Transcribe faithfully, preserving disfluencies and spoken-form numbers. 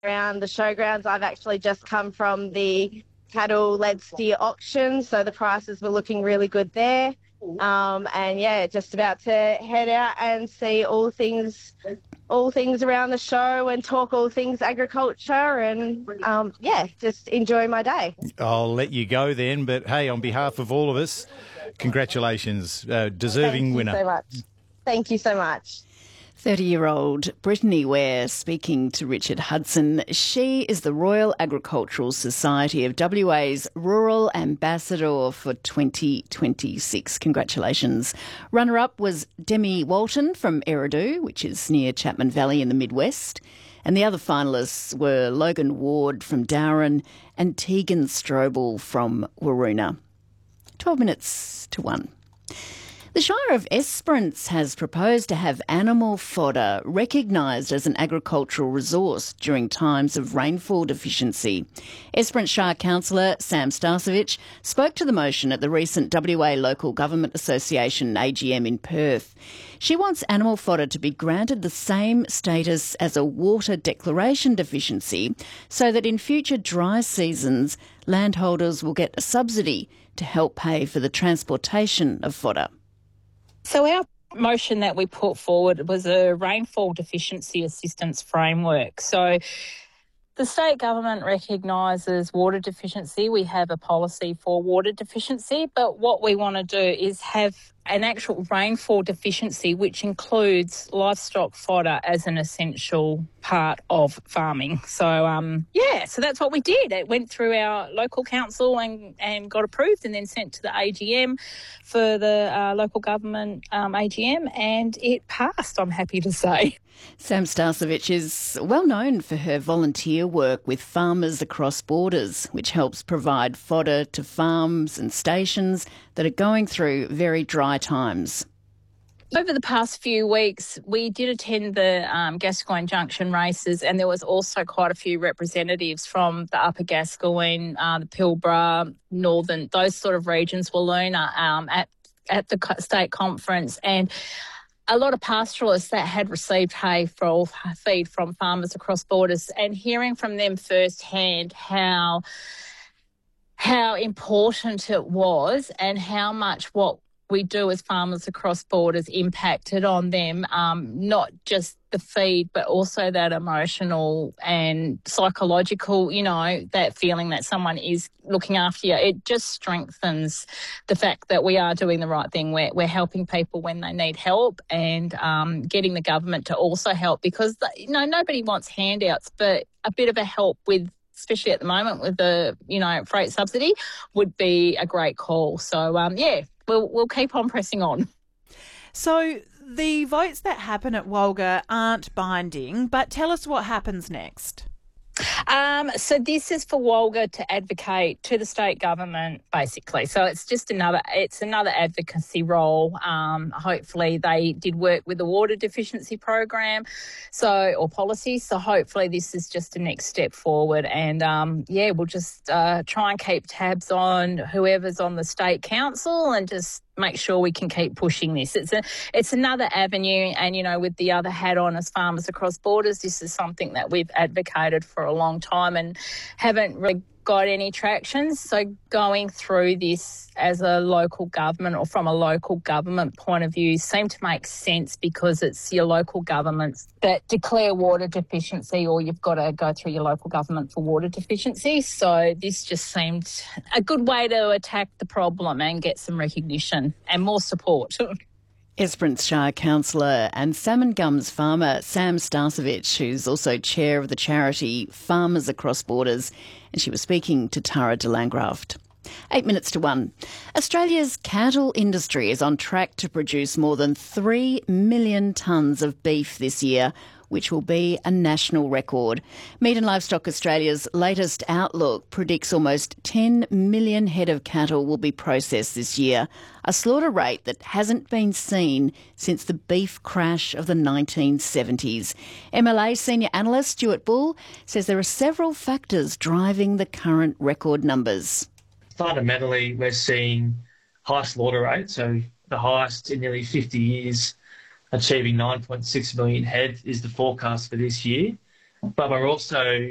around the showgrounds. I've actually just come from the cattle-led steer auction, so the prices were looking really good there. Um, and yeah, just about to head out and see all things, all things around the show and talk all things agriculture and um, yeah, just enjoy my day. I'll let you go then, but hey, on behalf of all of us, congratulations, uh, deserving winner. Thank you so much. Thank you so much. thirty-year-old Brittany Ware speaking to Richard Hudson. She is the Royal Agricultural Society of W A's Rural Ambassador for twenty twenty-six. Congratulations. Runner-up was Demi Walton from Eridu, which is near Chapman Valley in the Midwest. And the other finalists were Logan Ward from Dowran and Tegan Strobel from Waroona. twelve minutes to one. The Shire of Esperance has proposed to have animal fodder recognised as an agricultural resource during times of rainfall deficiency. Esperance Shire Councillor Sam Starcevich spoke to the motion at the recent W A Local Government Association A G M in Perth. She wants animal fodder to be granted the same status as a water declaration deficiency so that in future dry seasons, landholders will get a subsidy to help pay for the transportation of fodder. So our motion that we put forward was a rainfall deficiency assistance framework. So the state government recognises water deficiency. We have a policy for water deficiency, but what we want to do is have an actual rainfall deficiency, which includes livestock fodder as an essential part of farming. So, um, yeah, so that's what we did. It went through our local council and, and got approved and then sent to the A G M for the uh, local government um, A G M, and it passed, I'm happy to say. Sam Starcevich is well known for her volunteer work with Farmers Across Borders, which helps provide fodder to farms and stations that are going through very dry times. Over the past few weeks, we did attend the um, Gascoyne Junction races, and there was also quite a few representatives from the Upper Gascoyne, uh, the Pilbara, Northern, those sort of regions, Walloona, um, at, at the state conference. And a lot of pastoralists that had received hay for feed from Farmers Across Borders, and hearing from them firsthand how how important it was and how much what we do as Farmers Across Borders impacted on them, um, not just the feed, but also that emotional and psychological, you know, that feeling that someone is looking after you. It just strengthens the fact that we are doing the right thing. We're, we're helping people when they need help, and um, getting the government to also help, because, you know, nobody wants handouts, but a bit of a help with, especially at the moment with the, you know, freight subsidy, would be a great call. So, um, yeah, we'll, we'll keep on pressing on. So the votes that happen at Wolga aren't binding, but tell us what happens next. Um, so this is for Wolga to advocate to the state government, basically. So it's just another, it's another advocacy role. Um, hopefully they did work with the water deficiency program, so or policy. So hopefully this is just a next step forward. And um, yeah, we'll just uh, try and keep tabs on whoever's on the state council and just make sure we can keep pushing this. It's a, it's another avenue, and, you know, with the other hat on as Farmers Across Borders, this is something that we've advocated for a long time and haven't really got any traction. So going through this as a local government, or from a local government point of view, seemed to make sense, because it's your local governments that declare water deficiency, or you've got to go through your local government for water deficiency. So this just seemed a good way to attack the problem and get some recognition and more support. Esperance Shire Councillor and Salmon Gums farmer Sam Starcevich, who's also chair of the charity Farmers Across Borders, and she was speaking to Tara de Landgraft. Eight minutes to one. Australia's cattle industry is on track to produce more than three million tonnes of beef this year, which will be a national record. Meat and Livestock Australia's latest outlook predicts almost ten million head of cattle will be processed this year, a slaughter rate that hasn't been seen since the beef crash of the nineteen seventies. M L A senior analyst Stuart Bull says there are several factors driving the current record numbers. Fundamentally, we're seeing high slaughter rates, so the highest in nearly fifty years, achieving nine point six million head is the forecast for this year. But we're also